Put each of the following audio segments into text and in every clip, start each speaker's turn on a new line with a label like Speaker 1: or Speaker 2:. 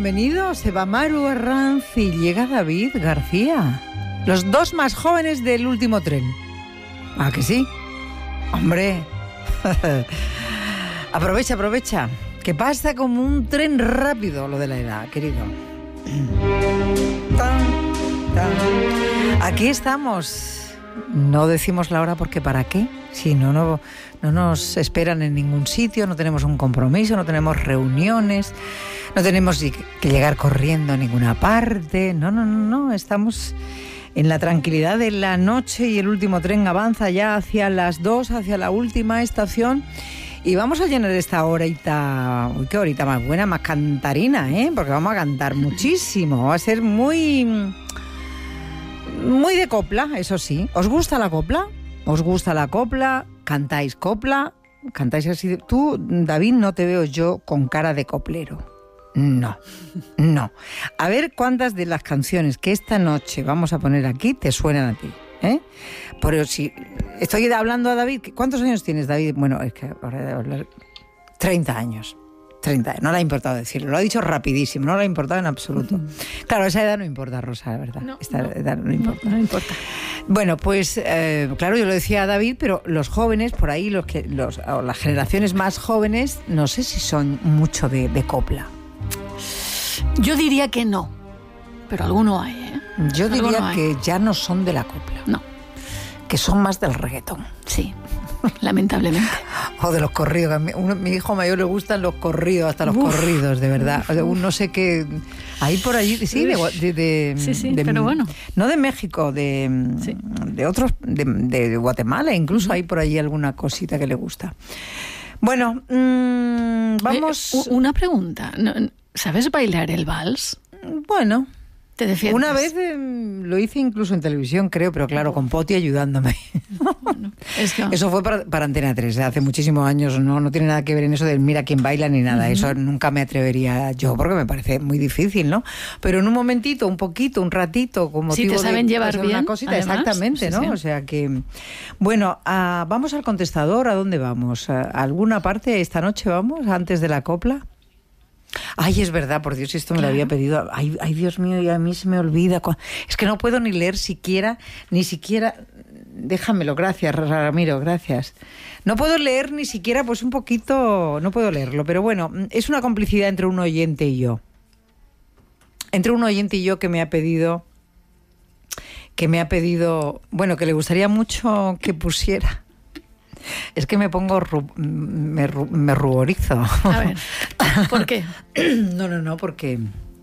Speaker 1: bienvenido. Se va Maru Arranz y llega David García. Los dos más jóvenes del último tren. ¿Ah, que sí? Hombre. Aprovecha. Que pasa como un tren rápido lo de la edad, querido. Aquí estamos. No decimos la hora porque ¿para qué? Si no nos esperan en ningún sitio, no tenemos un compromiso, no tenemos reuniones, no tenemos que llegar corriendo a ninguna parte. No, estamos en la tranquilidad de la noche y el último tren avanza ya hacia las 2, hacia la última estación. Y vamos a llenar esta horita, qué horita más buena, más cantarina, porque vamos a cantar muchísimo. Va a ser muy de copla, eso sí. ¿Os gusta la copla? ¿Os gusta la copla? ¿Cantáis copla? ¿Cantáis así? Tú, David, no te veo yo con cara de coplero. No. A ver cuántas de las canciones que esta noche vamos a poner aquí te suenan a ti, Pero si estoy hablando a David, ¿cuántos años tienes, David? Bueno, es que ahora debo hablar. 30 años. No le ha importado decirlo, lo ha dicho rapidísimo, no le ha importado en absoluto. Claro, esa edad no importa, Rosa, la verdad. Edad no importa.
Speaker 2: No importa.
Speaker 1: Bueno, pues claro, yo lo decía a David, pero los jóvenes, por ahí, las generaciones más jóvenes, no sé si son mucho de copla.
Speaker 2: Yo diría que no, pero alguno hay,
Speaker 1: Yo diría que ya no son de la copla.
Speaker 2: No.
Speaker 1: Que son más del reggaetón.
Speaker 2: Sí, lamentablemente.
Speaker 1: O de los corridos. Mi hijo mayor le gustan los corridos, hasta los corridos, de verdad. No sé qué. Ahí por allí, sí,
Speaker 2: sí, pero bueno.
Speaker 1: No de México, de otros, de Guatemala, incluso hay por allí alguna cosita que le gusta. Bueno, vamos.
Speaker 2: Una pregunta. ¿Sabes bailar el vals?
Speaker 1: Bueno.
Speaker 2: ¿Te defiendes?
Speaker 1: Una vez lo hice incluso en televisión, creo, pero claro, con Poti ayudándome. Eso fue para Antena 3, hace muchísimos años. No tiene nada que ver en eso de mira quién baila ni nada. Eso nunca me atrevería yo, porque me parece muy difícil, ¿no? Pero en un momentito, un poquito, un ratito, como
Speaker 2: si te saben llevar bien,
Speaker 1: una cosita, además, exactamente, ¿no? Sí. O sea que... Bueno, vamos al contestador. ¿A dónde vamos? ¿A alguna parte esta noche vamos, antes de la copla? Ay, es verdad, por Dios, esto me lo había pedido. Ay, Dios mío, y a mí se me olvida. Es que no puedo ni leer ni siquiera... Déjamelo, gracias, Ramiro, gracias. No puedo leer ni siquiera, pues un poquito... No puedo leerlo, pero bueno, es una complicidad entre un oyente y yo. Entre un oyente y yo que me ha pedido... Bueno, que le gustaría mucho que pusiera... Es que me pongo... me ruborizo.
Speaker 2: A ver, ¿por qué?
Speaker 1: No, porque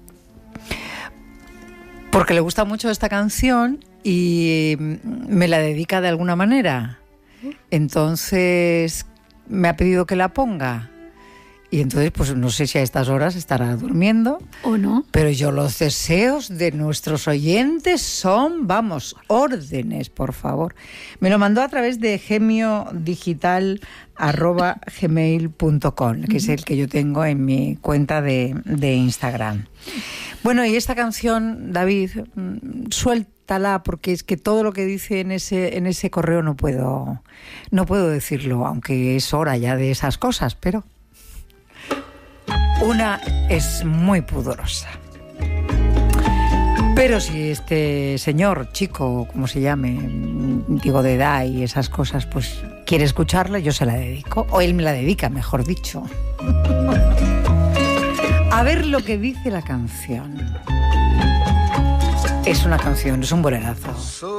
Speaker 1: le gusta mucho esta canción y me la dedica de alguna manera. Entonces me ha pedido que la ponga. Y entonces, pues no sé si a estas horas estará durmiendo.
Speaker 2: ¿O no?
Speaker 1: Pero los deseos de nuestros oyentes son, órdenes, por favor. Me lo mandó a través de gemiodigital@gmail.com, que es el que yo tengo en mi cuenta de Instagram. Bueno, y esta canción, David, suéltala, porque es que todo lo que dice en ese correo no puedo decirlo, aunque es hora ya de esas cosas, pero... Una es muy pudorosa. Pero si este señor, chico, como se llame, digo de edad y esas cosas, pues quiere escucharla, yo se la dedico. O él me la dedica, mejor dicho. A ver lo que dice la canción. Es una canción, es un bolerazo.